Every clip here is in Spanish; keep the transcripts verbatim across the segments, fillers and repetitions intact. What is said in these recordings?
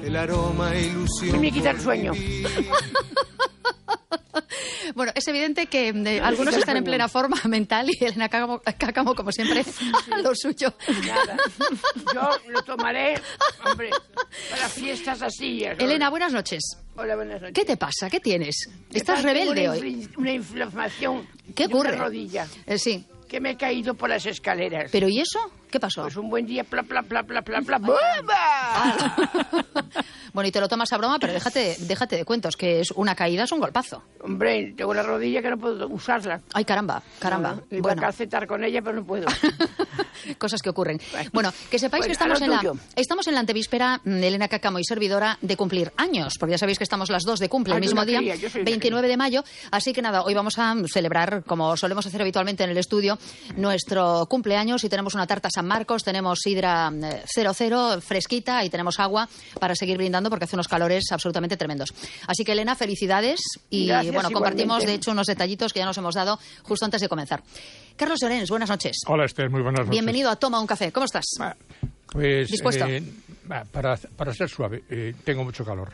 el aroma e ilusión. Me quita el sueño. Bueno, es evidente que eh, algunos están en plena forma mental y Elena Cácamo, Cácamo como siempre, a lo suyo. Nada. Yo lo tomaré, hombre, para fiestas así. ¿No? Elena, buenas noches. Hola, buenas noches. ¿Qué te pasa? ¿Qué tienes? ¿Estás Tengo rebelde una hoy? Una inflamación. ¿Qué ocurre? De una rodilla. Eh, sí. Que me he caído por las escaleras. ¿Pero y eso? ¿Qué pasó? Pues un buen día, pla, pla, pla, pla, pla, pla, ¡bomba! Bueno, y te lo tomas a broma, pero déjate, déjate de cuentos, que es una caída, es un golpazo. Hombre, tengo la rodilla que no puedo usarla. Ay, caramba, caramba. No, iba bueno. a calcetar con ella, pero no puedo. Cosas que ocurren. Bueno, que sepáis Bueno, que estamos a en, lo la, tuyo. estamos en la antevíspera de Elena Cácamo y servidora de cumplir años, porque ya sabéis que estamos las dos de cumple el Ay, yo mismo no día, quería, yo soy una veintinueve de mayo, así que nada, hoy vamos a celebrar, como solemos hacer habitualmente en el estudio, nuestro cumpleaños y tenemos una tarta San Marcos, tenemos sidra eh, cero cero, fresquita y tenemos agua para seguir brindando porque hace unos calores absolutamente tremendos. Así que Elena, felicidades y Gracias, bueno, compartimos igualmente. de hecho unos detallitos que ya nos hemos dado justo antes de comenzar. Carlos Llorens, buenas noches. Hola Esther, muy buenas noches. Bienvenido a Toma un Café, ¿cómo estás? Ah, Pues, ¿Dispuesto? eh, ah, para, para ser suave, eh, tengo mucho calor.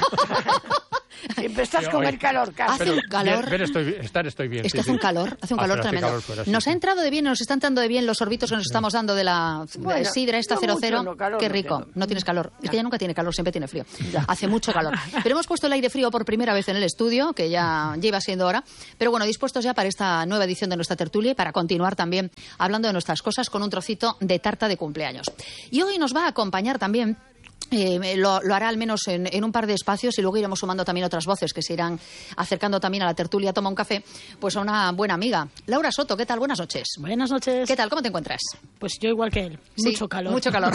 Siempre estás con Oye, el calor, Carlos. Hace un calor. Bien, pero estoy, estar estoy bien. Es que sí, hace un sí. calor, hace un calor Hace tremendo. calor fuera, sí, nos sí. ha entrado de bien, nos está entrando de bien los sorbitos que nos estamos dando de la Bueno, de sidra esta no cero mucho, cero. no, calor Qué no rico. tengo. No tienes calor. Es que ella nunca tiene calor, siempre tiene frío. Ya. Hace mucho calor. Pero hemos puesto el aire frío por primera vez en el estudio, que ya, ya iba siendo hora. Pero bueno, dispuestos ya para esta nueva edición de nuestra tertulia y para continuar también hablando de nuestras cosas con un trocito de tarta de cumpleaños. Y hoy nos va a acompañar también. Eh, lo, lo hará al menos en, en un par de espacios y luego iremos sumando también otras voces que se irán acercando también a la tertulia Toma un Café, pues a una buena amiga. Laura Soto, ¿qué tal? Buenas noches. Buenas noches. ¿Qué tal? ¿Cómo te encuentras? Pues yo igual que él. Sí, Mucho calor. Mucho calor.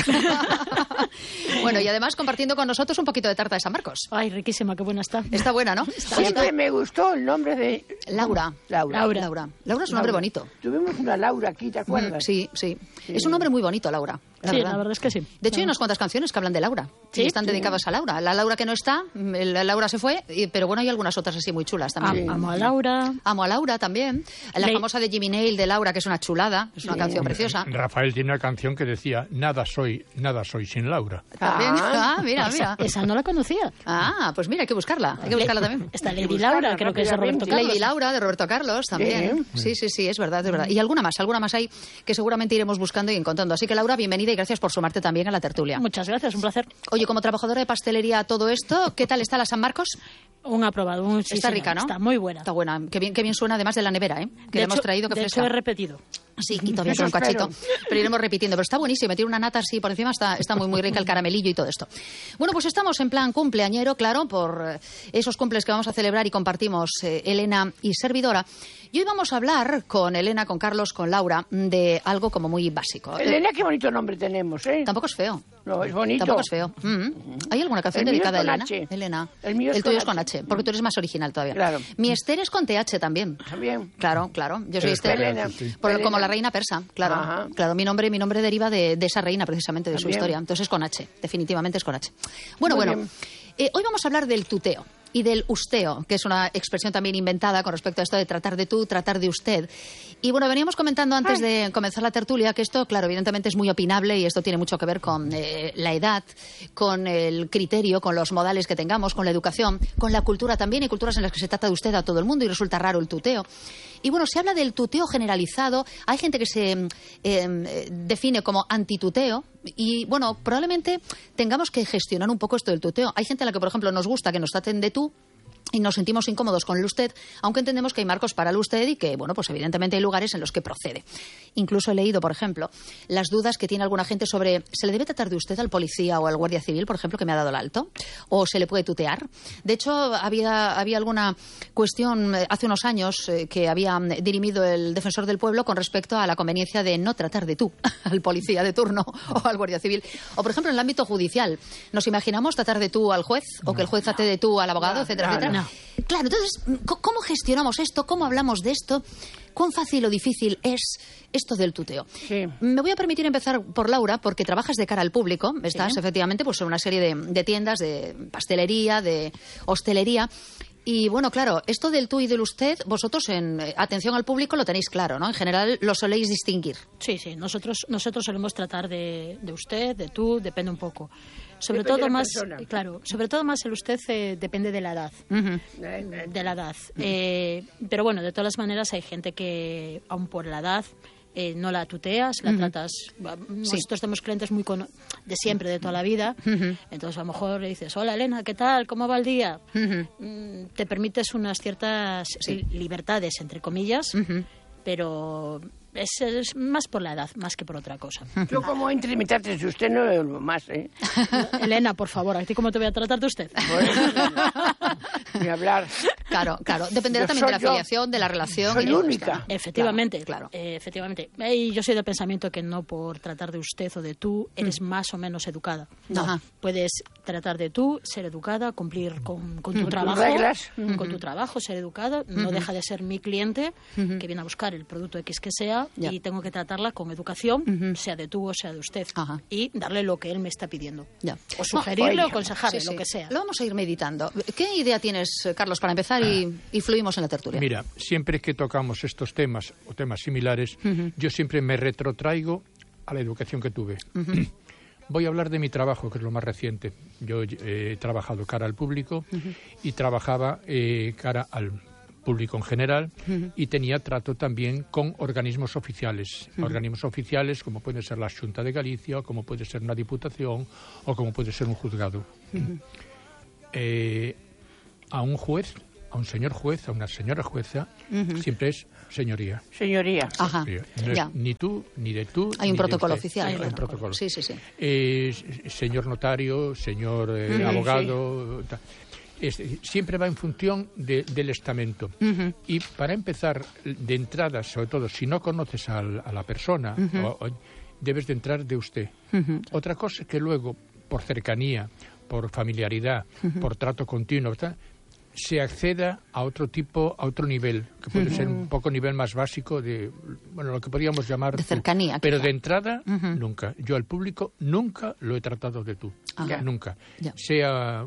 Bueno, y además compartiendo con nosotros un poquito de tarta de San Marcos. Ay, riquísima, qué buena está. Está buena, ¿no? Siempre me gustó el nombre de... Laura. Laura. Laura. Laura. Laura es un nombre Laura. bonito. Tuvimos una Laura aquí, ¿te acuerdas? Mm, sí, sí, Sí. Es un nombre muy bonito, Laura. La sí, verdad. la verdad es que sí. De hecho, hay unas cuantas canciones que hablan de Laura. Sí, y están sí. dedicadas a Laura. La Laura que no está, la Laura se fue, y- pero bueno, hay algunas otras así muy chulas también. Am- Amo a Laura. Amo a Laura también. La Le- famosa de Jimmy Nail de Laura, que es una chulada, es una canción preciosa. Rafael tiene una canción que decía nada soy, nada soy sin Laura. También. Ah. Ah, mira, mira. Esa no la conocía. Ah, pues mira, hay que buscarla. Hay que buscarla también. Está Hay que Lady buscarla Laura, creo que es de Roberto rápidamente. Carlos. Lady Laura de Roberto Carlos también. Sí, sí, sí, es verdad, es verdad. Y alguna más, alguna más hay que seguramente iremos buscando y encontrando. Así que Laura, bienvenida y gracias por sumarte también a la tertulia. Muchas gracias, un placer. Oye, como trabajadora de pastelería todo esto, ¿qué tal está la San Marcos? Un aprobado. Un, sí, Está señor, rica, ¿no? Está muy buena. Está buena. Qué bien, qué bien suena además de la nevera, ¿eh? Que de le hemos hecho, traído que de fresca. hecho, he repetido. Sí, y todavía Eso con un cachito. espero. Pero iremos repitiendo. Pero está buenísimo. Tiene una nata así por encima. Está, está muy, muy rica el caramelillo y todo esto. Bueno, pues estamos en plan cumpleañero, claro, por eh, esos cumples que vamos a celebrar y compartimos eh, Elena y servidora. Y hoy vamos a hablar con Elena, con Carlos, con Laura, de algo como muy básico. Eh, Elena, qué bonito nombre tenemos, ¿eh? Tampoco es feo. No, es bonito. Tampoco es feo. Mm. ¿Hay alguna canción El mío dedicada a es con Elena? H. Elena. El mío es tuyo con es con H. H, porque tú eres más original todavía. Claro. Mi Esther es con T H también. También. Claro, claro. Yo soy Eh, Esther. Elena. Por- Elena. como la reina persa, claro. Ajá. Claro, mi nombre, mi nombre deriva de, de esa reina, precisamente, de su También. historia. Entonces es con H, definitivamente es con H. Bueno, Muy bueno. bien. Eh, hoy vamos a hablar del tuteo y del usteo, que es una expresión también inventada con respecto a esto de tratar de tú, tratar de usted. Y bueno, veníamos comentando antes de comenzar la tertulia que esto, claro, evidentemente es muy opinable y esto tiene mucho que ver con eh, la edad, con el criterio, con los modales que tengamos, con la educación, con la cultura también. Hay culturas en las que se trata de usted a todo el mundo y resulta raro el tuteo. Y bueno, se habla del tuteo generalizado. Hay gente que se eh, eh, define como antituteo. Y bueno, probablemente tengamos que gestionar un poco esto del tuteo. Hay gente a la que, por ejemplo, nos gusta que nos traten de tú y nos sentimos incómodos con el usted, aunque entendemos que hay marcos para el usted y que, bueno, pues evidentemente hay lugares en los que procede. Incluso he leído, por ejemplo, las dudas que tiene alguna gente sobre ¿se le debe tratar de usted al policía o al guardia civil, por ejemplo, que me ha dado el alto? ¿O se le puede tutear? De hecho, había, había alguna cuestión eh, hace unos años eh, que había mm, dirimido el defensor del pueblo con respecto a la conveniencia de no tratar de tú al policía de turno o al guardia civil. O, por ejemplo, en el ámbito judicial, ¿nos imaginamos tratar de tú al juez o que el juez trate de tú al abogado, etcétera, no, etcétera? no. Claro, entonces, ¿cómo gestionamos esto? ¿Cómo hablamos de esto? ¿Cuán fácil o difícil es esto del tuteo? Sí. Me voy a permitir empezar por Laura, porque trabajas de cara al público. Estás, Sí. efectivamente, pues en una serie de, de tiendas, de pastelería, de hostelería. Y bueno, claro, esto del tú y del usted, vosotros en eh, atención al público lo tenéis claro, ¿no? En general lo soléis distinguir. Sí, sí, nosotros, nosotros solemos tratar de, de usted, de tú, depende un poco. Sobre Depende todo de la más, persona. claro, sobre todo más el usted eh, depende de la edad. Ujú. Eh, eh, De la edad. Eh, pero bueno, de todas las maneras hay gente que, aun por la edad, eh, no la tuteas, la tratas. Nosotros tenemos clientes muy cono- de siempre, de toda la vida. Entonces a lo mejor le dices, hola Elena, ¿qué tal? ¿Cómo va el día? Mm, te permites unas ciertas Sí. libertades, entre comillas, Ujú. pero es, es más por la edad, más que por otra cosa. Yo como entre mi trates de usted no lo lo más, ¿eh? Elena, por favor, ¿a ti cómo te voy a tratar de usted? Ni hablar. Claro, claro. Dependerá Yo también de la soy yo. afiliación, de la relación. Soy y de todo única. esto, ¿no? Efectivamente, Claro. eh, efectivamente. Y yo soy del pensamiento que no por tratar de usted o de tú eres más o menos educada. No, Ajá. puedes tratar de tú, ser educada, cumplir con, con tu trabajo, reglas. con tu trabajo, ser educada. No deja de ser mi cliente que viene a buscar el producto X que sea Ya. y tengo que tratarla con educación, sea de tú o sea de usted, Ajá. y darle lo que él me está pidiendo. Ya. O sugerirle Bueno, o aconsejarle, Sí, lo sí. que sea. Lo vamos a ir meditando. ¿Qué idea tienes, eh, Carlos, para empezar y, y fluimos en la tertulia? Mira, siempre que tocamos estos temas o temas similares, yo siempre me retrotraigo a la educación que tuve. Voy a hablar de mi trabajo, que es lo más reciente. Yo eh, he trabajado cara al público y trabajaba eh, cara al público en general y tenía trato también con organismos oficiales. Organismos oficiales como puede ser la Xunta de Galicia, o como puede ser una diputación o como puede ser un juzgado. Eh, a un juez, a un señor juez, a una señora jueza, siempre es señoría. Señoría. Ajá. Sí, no es Ya. ni tú, ni de tú. Hay un ni de protocolo usted. oficial. Hay claro. un protocolo. Sí, sí, sí. Eh, señor notario, señor eh, Sí, abogado. ta- es- siempre va en función de- del estamento. Y para empezar, de entrada, sobre todo, si no conoces al- a la persona, o- o- debes de entrar de usted. Otra cosa es que luego, por cercanía, por familiaridad, por trato continuo, ta- se acceda a otro tipo, a otro nivel, que puede ser un poco nivel más básico de, bueno, lo que podríamos llamar De tú. cercanía, Pero quizá. de entrada, nunca. Yo al público nunca lo he tratado de tú. Ajá. Nunca. Ya. Sea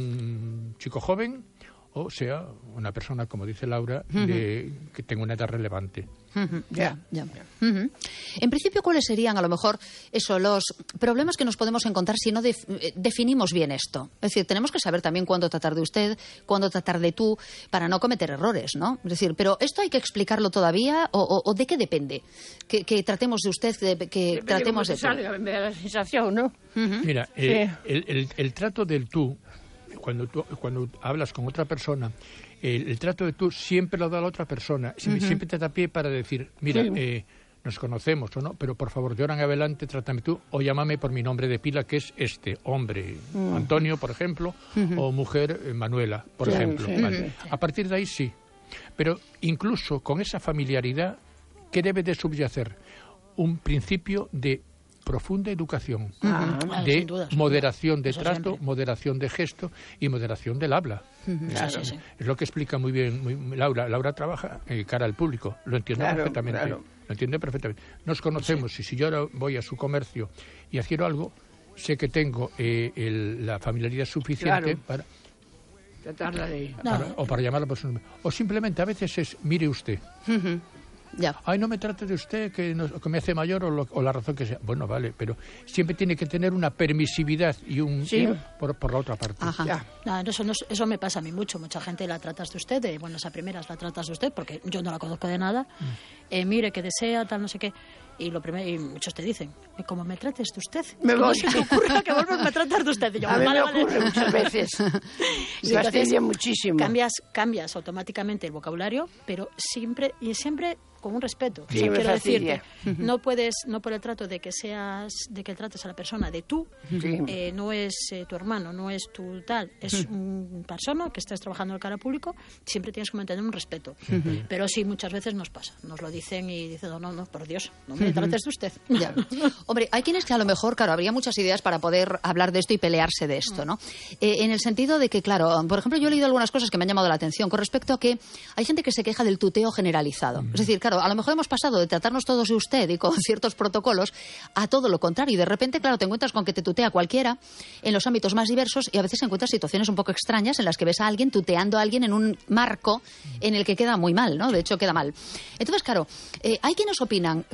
un chico joven o sea una persona, como dice Laura, de, que tenga una edad relevante. Ujú, Ya. ya. Ujú. En principio, ¿cuáles serían, a lo mejor, eso, los problemas que nos podemos encontrar si no def- eh, definimos bien esto? Es decir, tenemos que saber también cuándo tratar de usted, cuándo tratar de tú, para no cometer errores, ¿no? Es decir, pero ¿esto hay que explicarlo todavía o, o- o de qué depende? Que, que tratemos de usted, de- que Depende tratemos cómo de te tú. salga, me da la sensación, ¿no? Mira, eh, Sí. el, el- el trato del tú, cuando tú cuando hablas con otra persona, el, el trato de tú siempre lo da la otra persona. Sie- Siempre te da pie para decir, mira, Sí. eh, nos conocemos o no, pero por favor, de ahora en adelante trátame tú o llámame por mi nombre de pila, que es este, hombre, Antonio, por ejemplo, o mujer, eh, Manuela, por Sí, ejemplo. sí, Vale. A partir de ahí sí. Pero incluso con esa familiaridad, ¿qué debe de subyacer? Un principio de profunda educación, Ah, Ah, de sin duda, sin moderación de Eso trato, siempre. moderación de gesto y moderación del habla. Claro. Sí, sí, sí. Es lo que explica muy bien muy- Laura. Laura trabaja eh, cara al público, lo entiende Claro, perfectamente. claro. Lo entiende perfectamente. Nos conocemos y si yo ahora voy a su comercio y adquiero algo, sé que tengo eh, el- la familiaridad suficiente Claro. para, tratarla de... No. para- o para llamarla por su nombre. O simplemente a veces es, mire usted, Ujú. Ya. ay, no me trate de usted, que, no- que me hace mayor o, lo- o la razón que sea. Bueno, vale, pero siempre tiene que tener una permisividad y un Sí. y por, por la otra parte. Ajá. Ya. No, eso, no- eso me pasa a mí mucho. Mucha gente la tratas de usted, de buenas a primeras la tratas de usted, porque yo no la conozco de nada. Eh, mire, que desea, tal, no sé qué. Y lo primero, y muchos te dicen, como me trates de usted, Me ¿cómo voy. se te ocurra que vuelvas a tratar de usted? Y yo, A mí vale, me vale. ocurre muchas veces. Y Me entonces fastidia muchísimo. Cambias, cambias automáticamente el vocabulario, pero siempre y siempre con un respeto. Sí, O sea, me quiero fastidia. decirte, no puedes, no por el trato de que seas, de que trates a la persona de tú, Sí. eh, no es eh, tu hermano, no es tu tal, es una persona que estás trabajando en el cara público, siempre tienes que mantener un respeto. Pero sí, muchas veces nos pasa, nos lo dicen y dicen, no, no, no, por Dios, no me trates de usted. Ya. Hombre, hay quienes que a lo mejor, claro, habría muchas ideas para poder hablar de esto y pelearse de esto, ¿no? Eh, en el sentido de que, claro, por ejemplo, yo he leído algunas cosas que me han llamado la atención con respecto a que hay gente que se queja del tuteo generalizado. Es decir, claro, a lo mejor hemos pasado de tratarnos todos de usted y con ciertos protocolos a todo lo contrario. Y de repente, claro, te encuentras con que te tutea cualquiera en los ámbitos más diversos y a veces encuentras situaciones un poco extrañas en las que ves a alguien tuteando a alguien en un marco en el que queda muy mal, ¿no? De hecho, queda mal. Entonces, claro, eh, hay quienes opinan, claro, es que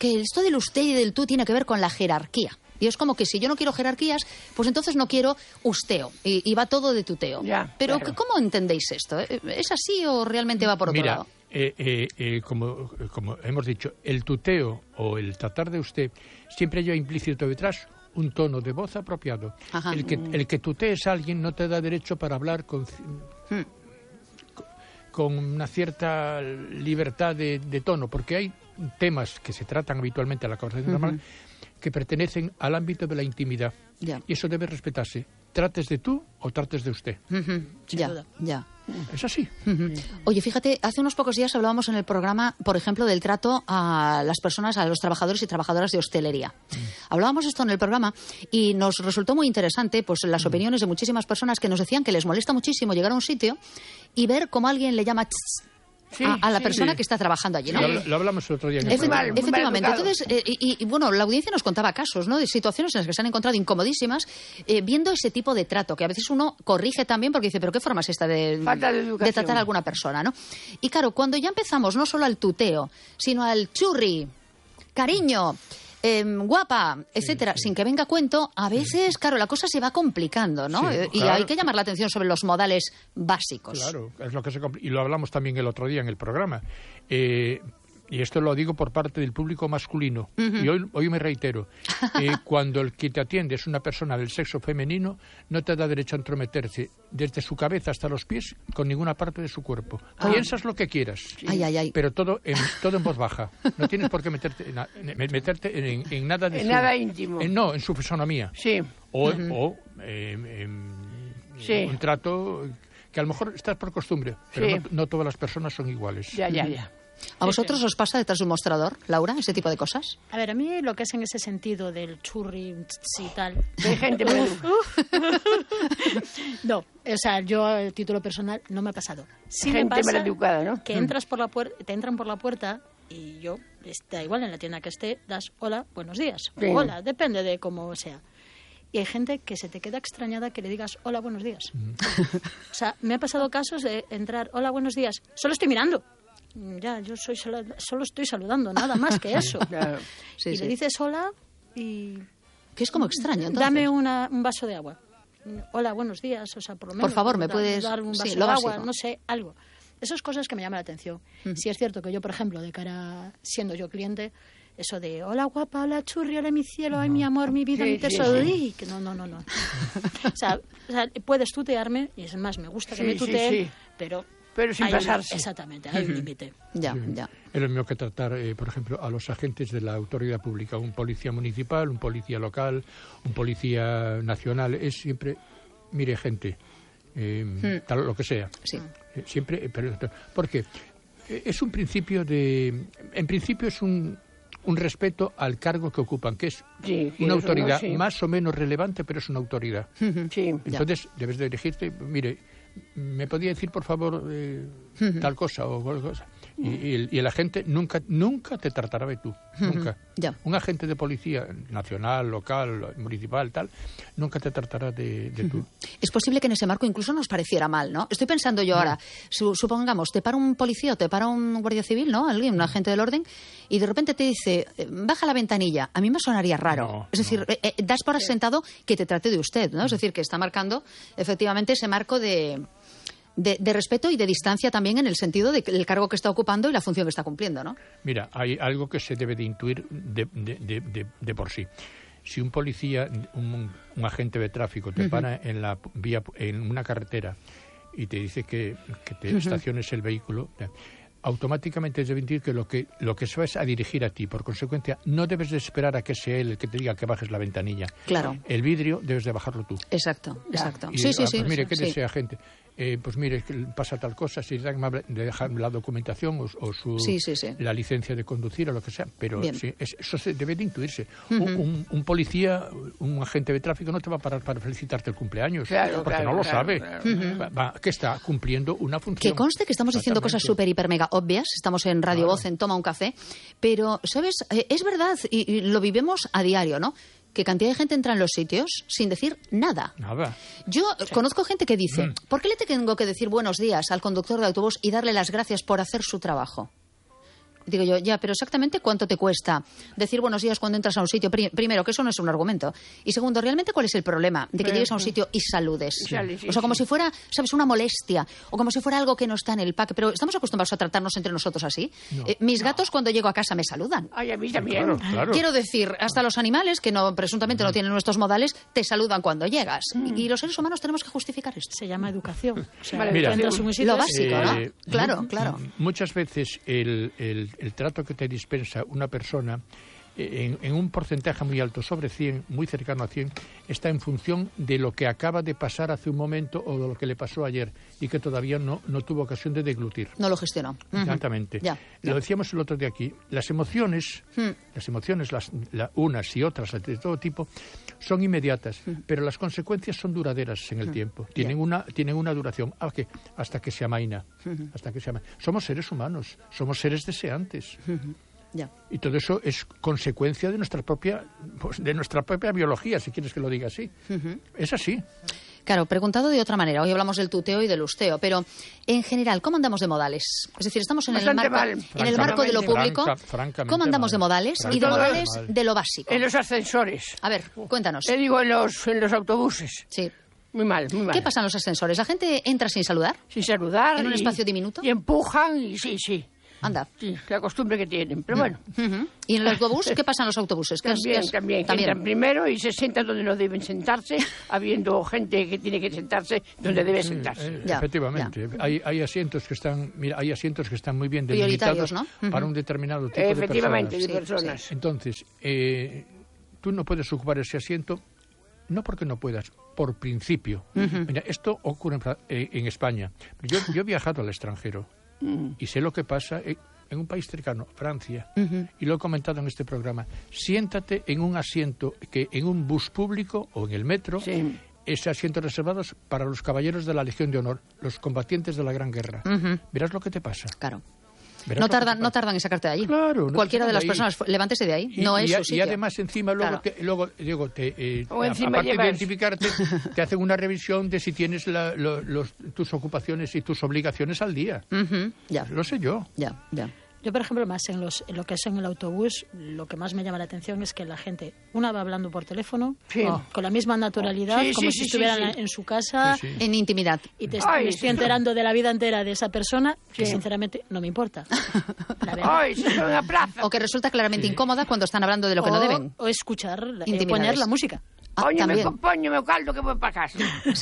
que esto del usted y del tú tiene que ver con la jerarquía. Y es como que si yo no quiero jerarquías, pues entonces no quiero usteo. Y, y va todo de tuteo. Ya, Pero claro. ¿cómo entendéis esto? ¿Es así o realmente va por otro Mira, lado? Eh, eh, eh, como, como hemos dicho, el tuteo o el tratar de usted siempre lleva implícito detrás un tono de voz apropiado. Ajá. El que, el que tutees a alguien no te da derecho para hablar con, Hmm. con una cierta libertad de, de tono, porque hay temas que se tratan habitualmente a la conversación Uh-huh. normal que pertenecen al ámbito de la intimidad. Ya. Y eso debe respetarse. Trates de tú o trates de usted. Ujú. Sin Ya, duda. ya. Es así. Ujú. Oye, fíjate, hace unos pocos días hablábamos en el programa, por ejemplo, del trato a las personas, a los trabajadores y trabajadoras de hostelería. Hablábamos esto en el programa y nos resultó muy interesante pues las opiniones de muchísimas personas que nos decían que les molesta muchísimo llegar a un sitio y ver cómo alguien le llama tss Sí, a, a la sí, persona sí. que está trabajando allí, ¿no? Lo, habla- lo hablamos el otro día en el Efecti- programa. mal, muy mal efectivamente. educado. Entonces, eh, y, y, bueno, la audiencia nos contaba casos, ¿no? De situaciones en las que se han encontrado incomodísimas eh, viendo ese tipo de trato, que a veces uno corrige también porque dice, pero ¿qué forma es esta de, Falta de educación. tratar a alguna persona, ¿no? Y claro, cuando ya empezamos no solo al tuteo, sino al churri, cariño, em, guapa, etcétera, sin que venga a cuento, a veces, claro, la cosa se va complicando, ¿no? Sí, Eh, y claro. hay que llamar la atención sobre los modales básicos. Claro, es lo que se compl- y lo hablamos también el otro día en el programa. Eh, y esto lo digo por parte del público masculino. Y hoy, hoy me reitero. Eh, cuando el que te atiende es una persona del sexo femenino, no te da derecho a entrometerse desde su cabeza hasta los pies con ninguna parte de su cuerpo. Ah. Piensas lo que quieras. Ay, ay, ay. Pero todo en, todo en voz baja. No tienes por qué meterte en, na- en- meterte en, en nada de En su- nada íntimo. en- no, en su fisonomía. Sí, O, o eh, em, Sí. un trato que a lo mejor estás por costumbre, pero Sí. no, no todas las personas son iguales. ya, ya, ya. ¿A vosotros os pasa detrás de un mostrador, Laura, ese tipo de cosas? A ver, a mí lo que es en ese sentido del churri tss, y tal. Hay gente muy educada. No, o sea, yo a título personal no me ha pasado. Sí me Gente pasa maleducada, ¿no? que entras por la puerta, te entran por la puerta y yo, da igual en la tienda que esté, das hola, buenos días. Sí. Hola, depende de cómo sea. Y hay gente que se te queda extrañada que le digas hola, buenos días. O sea, me ha pasado casos de entrar, hola, buenos días, solo estoy mirando. Ya, yo soy solo, solo estoy saludando, nada más que eso. Claro. Sí, y sí. le dices hola y Que es como extraño, entonces. dame una, un vaso de agua. Hola, buenos días, o sea, por lo menos. Por favor, ¿me da- puedes- dar un sí, vaso lo de agua, básico. no sé, algo. Esas cosas que me llaman la atención. Si es cierto que yo, por ejemplo, de cara, siendo yo cliente, eso de hola guapa, hola churri, hola mi cielo, ay mi amor, mi vida, Sí, mi sí, tesoro, sí. ¡ay! que no, no, no, no. o, sea, o sea, puedes tutearme, y es más, me gusta que Sí, me sí, tuteen, sí. pero... Pero sin hay un- pasarse. exactamente, hay un límite. Ya, Sí. ya. Es lo mismo que tratar, eh, por ejemplo, a los agentes de la autoridad pública, un policía municipal, un policía local, un policía nacional. Es siempre, mire, gente, eh, tal, lo que sea. Sí. Eh, siempre, eh, pero, porque eh, es un principio de, en principio es un, un respeto al cargo que ocupan, que es Sí, que una eso, autoridad ¿no? Sí. más o menos relevante, pero es una autoridad. Sí. Entonces debes de dirigirte, mire, ¿me podía decir por favor eh, tal cosa o cual cosa? Y, y el, y el agente nunca nunca te tratará de tú, nunca. Ya. Un agente de policía nacional, local, municipal, tal, nunca te tratará de, de tú. Es posible que en ese marco incluso nos pareciera mal, ¿no? Estoy pensando yo ahora, su- supongamos, te para un policía o te para un guardia civil, ¿no? Alguien, un agente del orden, y de repente te dice, eh, baja la ventanilla. A mí me sonaría raro. No, es decir, no. eh, eh, das por asentado que te trate de usted, ¿no? Es decir, que está marcando efectivamente ese marco de... De, de respeto y de distancia también en el sentido de que el cargo que está ocupando y la función que está cumpliendo, ¿no? Mira, hay algo que se debe de intuir de, de, de, de, de por sí. Si un policía, un, un agente de tráfico te para en la vía, en una carretera y te dice que, que te estaciones el vehículo, automáticamente debe intuir que lo que lo que se va es a dirigir a ti. Por consecuencia, no debes de esperar a que sea él el que te diga que bajes la ventanilla. Claro. El vidrio debes de bajarlo tú. Exacto, exacto. Y, Sí, sí, ah, sí. pues mire, ¿qué sí. desea, gente? Eh, pues mire, que pasa tal cosa, si de dejar la documentación o, o su, Sí, sí, sí. la licencia de conducir o lo que sea, pero Bien. sí, es- eso se debe de intuirse. un, un- un policía, un agente de tráfico no te va a parar para felicitarte el cumpleaños, Claro, porque claro, no lo claro, sabe, claro. Va- va- que está cumpliendo una función. Que conste que estamos diciendo cosas Exactamente. súper, hiper, mega obvias. Estamos en Radio Claro. Voz, en Toma un Café. Pero, ¿sabes? Eh, es verdad, y, y lo vivimos a diario, ¿no? Que cantidad de gente entra en los sitios sin decir nada. Nada. Yo eh, conozco gente que dice, Mm. ¿por qué le tengo que decir buenos días al conductor de autobús y darle las gracias por hacer su trabajo? Digo yo, ya, pero exactamente cuánto te cuesta decir buenos días cuando entras a un sitio. Pri- primero, que eso no es un argumento. Y segundo, realmente, ¿cuál es el problema de que llegues a un sitio y saludes? Sí. Sí, O sea, como sí. si fuera, ¿sabes?, una molestia. O como si fuera algo que no está en el pack. Pero ¿estamos acostumbrados a tratarnos entre nosotros así? No. Eh, mis gatos, cuando llego a casa, me saludan. Ay, a mí también. Claro, claro. Quiero decir, hasta los animales, que no presuntamente no tienen nuestros modales, te saludan cuando llegas. Mm. Y los seres humanos tenemos que justificar esto. Se llama educación. O sea, Vale, tú mira, entras en un sitio lo es- básico, ¿no? Eh, Claro, mu- claro. Muchas veces el, el- el trato que te dispensa una persona eh, en, en un porcentaje muy alto, sobre cien, muy cercano a cien, está en función de lo que acaba de pasar hace un momento o de lo que le pasó ayer y que todavía no, no tuvo ocasión de deglutir. No lo gestionó. Ujú. Exactamente. Ya, Lo ya. decíamos el otro día aquí. Las emociones, Hmm. las emociones, las, la- unas y otras de todo tipo, son inmediatas, Hmm. pero las consecuencias son duraderas en el tiempo. Tienen una, tienen una duración ah, que- hasta que se amaina, Hmm. hasta que se amaina. Somos seres humanos, somos seres deseantes. Ya. Y todo eso es consecuencia de nuestra propia, pues, de nuestra propia biología, si quieres que lo diga así. Es así. Claro, preguntado de otra manera. Hoy hablamos del tuteo y del usteo, pero en general, ¿cómo andamos de modales? Es decir, estamos en el Bastante marco, mal. en el marco de lo Francamente. público. Franca- francamente ¿Cómo andamos mal. de modales? Y de Francamente modales mal. de lo básico. En los ascensores. A ver, cuéntanos. Te digo, en los, en los autobuses. Sí. Muy mal, muy mal. ¿Qué pasa en los ascensores? ¿La gente entra sin saludar? Sin saludar. ¿En un y- espacio diminuto? Y empujan y sí, sí. Anda. Sí, la costumbre que tienen. Pero bueno, Ujú. ¿Y en el autobús? ¿Qué pasa en los autobuses? ¿Qué has- también, qué has- también, que entran primero y se sientan donde no deben sentarse, habiendo gente que tiene que sentarse donde debe sentarse. Eh, Ya, efectivamente. Hay, hay asientos que están, mira, hay asientos que están muy bien Prioritarios, delimitados ¿no? Ujú. para un determinado tipo de Efectivamente, personas. de Sí, personas. Entonces, eh, tú no puedes ocupar ese asiento, no porque no puedas, por principio. Mira, esto ocurre en, Fra- eh, en España. Yo, yo he viajado al extranjero y sé lo que pasa en, en un país cercano, Francia, y lo he comentado en este programa. Siéntate en un asiento que en un bus público o en el metro, Sí. ese asiento reservado es para los caballeros de la Legión de Honor, los combatientes de la Gran Guerra. Verás lo que te pasa. Claro. Verás No lo que te tardan, no pasa. tardan en sacarte de allí. Claro, no Cualquiera te de las sacan de ahí. personas, fu- levántese de ahí. Y, No es y a- su sitio. y además encima luego, Claro. te, luego digo, te, eh, O a- encima aparte de llevas- identificarte, te hacen una revisión de si tienes la- lo- los- tus ocupaciones y tus obligaciones al día. Ujú. Ya, Lo sé yo. ya, ya. Yo, por ejemplo, más en, los, en lo que es en el autobús, lo que más me llama la atención es que la gente, una va hablando por teléfono, Sí. oh, con la misma naturalidad, Sí, como sí, si sí, estuvieran sí, en- sí. en su casa, Sí, sí. En intimidad. y te Ay, me estoy sí. enterando de la vida entera de esa persona, que Sí. sinceramente no me importa. La verdad. ¡Ay, se son una plaza! O que resulta claramente incómoda cuando están hablando de lo que o, no deben. o escuchar, eh, Intimidades. poner la música. Ah, Póñeme, también. póñeme o caldo que voy para casa.